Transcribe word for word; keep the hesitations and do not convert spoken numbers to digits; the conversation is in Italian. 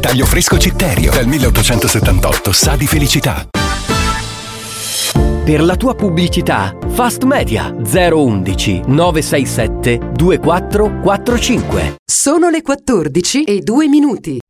taglio fresco Citterio, dal milleottocentosettantotto, sa di felicità. Per la tua pubblicità, Fast Media zero undici nove sei sette due quattro quattro cinque. Sono le quattordici e due minuti.